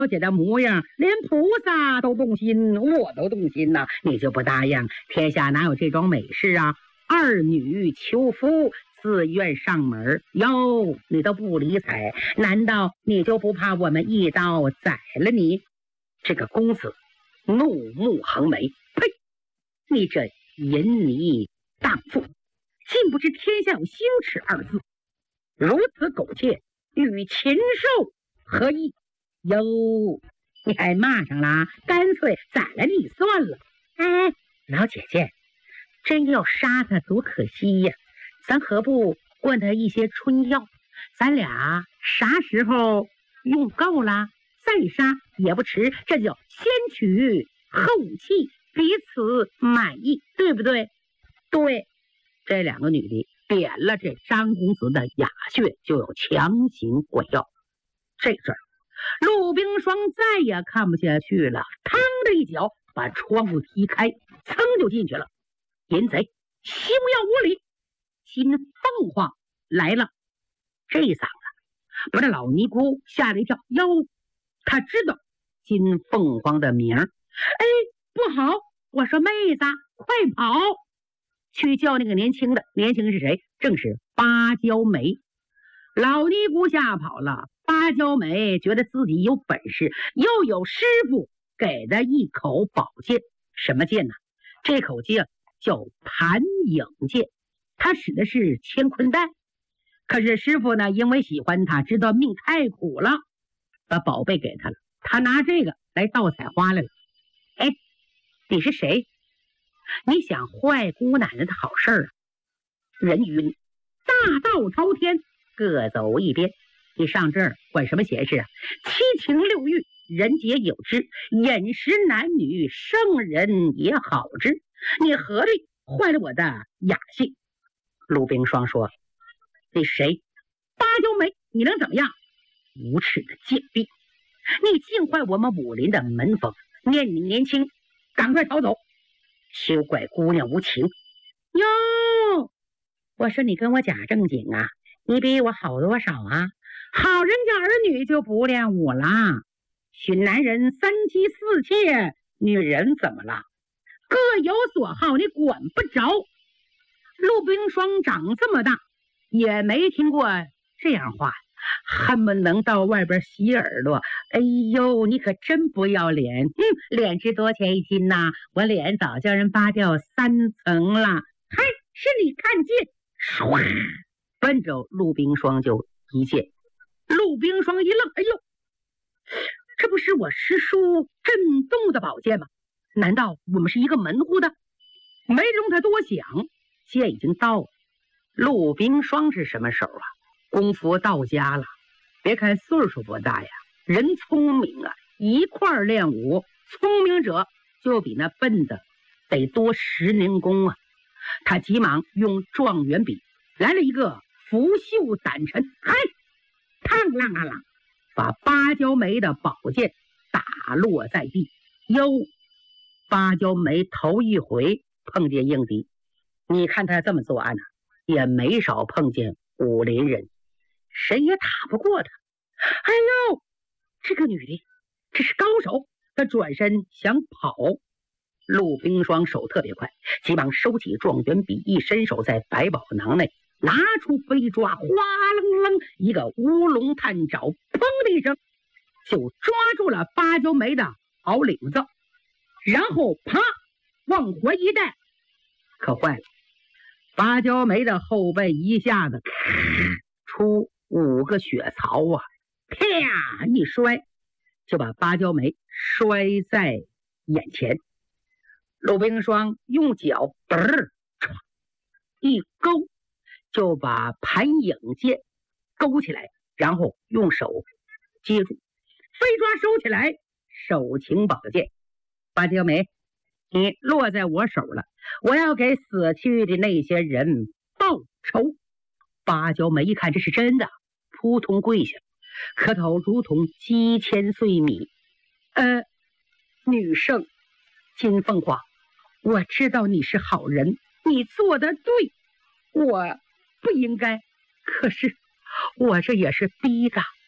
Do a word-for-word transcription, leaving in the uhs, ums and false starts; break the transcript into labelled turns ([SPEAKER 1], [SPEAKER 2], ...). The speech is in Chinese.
[SPEAKER 1] 姐的模样，连菩萨都动心，我都动心呐、啊！你就不答应？天下哪有这种美事啊？二女求夫，自愿上门，哟，你都不理睬，难道你就不怕我们一刀宰了你？这个公子怒目横眉，呸！你这淫泥荡妇，竟不知天下有星尺二字，如此苟且，与禽兽何异？哟，你还骂上了，干脆宰了你算了。哎，老姐姐，真要杀他多可惜呀！咱何不灌他一些春药？咱俩啥时候用够了再杀也不迟，这叫先取后弃，彼此满意，对不对？对。这两个女的点了这张公子的哑穴，就有强行灌药。这阵儿陆冰霜再也看不下去了，嘡的一脚把窗户踢开，噌就进去了。淫贼休要无礼！金凤凰来了。这一嗓子把这老尼姑吓了一跳，哟，他知道金凤凰的名儿。哎，不好！我说妹子，快跑！去叫那个年轻的。年轻是谁？正是芭蕉梅。老尼姑吓跑了，芭蕉梅觉得自己有本事，又有师傅给他一口宝剑。什么剑呢？这口剑叫盘影剑，他使的是乾坤袋。可是师傅呢，因为喜欢他，知道命太苦了，把宝贝给他了。他拿这个来盗采花来了。哎，你是谁？你想坏姑奶奶的好事啊？人晕，大道朝天，各走一边。你上这儿管什么闲事啊？七情六欲，人皆有之；饮食男女，圣人也好之。你何必坏了我的雅兴？陆冰霜说：“你谁？芭蕉梅，你能怎么样？无耻的贱婢！你尽坏我们武林的门风，念你年轻，赶快逃走！休怪姑娘无情。”哟，我说你跟我假正经啊？你比我好多少啊？好人家儿女就不练武啦。寻男人三妻四妾，女人怎么了？各有所好，你管不着。陆冰霜长这么大也没听过这样话，恨不能到外边洗耳朵。哎呦，你可真不要脸！嗯，脸值多钱一斤呐？我脸早叫人扒掉三层了。嗨，是你看见？唰，奔着陆冰霜就一剑。陆冰霜一愣，哎呦，这不是我师叔震动的宝剑吗？难道我们是一个门户的？没容他多想，剑已经到了。陆冰霜是什么手啊？功夫到家了。别看岁数不大呀，人聪明啊，一块练武，聪明者就比那笨的得多十年功啊。他急忙用状元笔来了一个拂袖掸尘，嗨，嘡啷啷啷，把芭蕉梅的宝剑打落在地。哟，芭蕉梅头一回碰见硬敌，你看他这么作案呢、啊，也没少碰见武林人，谁也打不过他。哎呦，这个女的这是高手！他转身想跑，陆冰霜手特别快，急忙收起状元笔，一伸手在百宝囊内拿出飞抓，哗楞楞一个乌龙探爪，砰的一声就抓住了芭蕉梅的袄领子，然后啪往回一带。可坏了，芭蕉梅的后背一下子出五个血槽啊，啪一摔就把芭蕉梅摔在眼前。陆冰霜用脚嘚一勾，就把盘影剑勾起来，然后用手接住，飞抓收起来，手擎宝剑。芭蕉梅，你落在我手了，我要给死去的那些人报仇。芭蕉梅一看这是真的，扑通跪下，磕头如同鸡千岁米。呃，女圣金凤凰，我知道你是好人，你做的对，我不应该，可是我这也是逼的。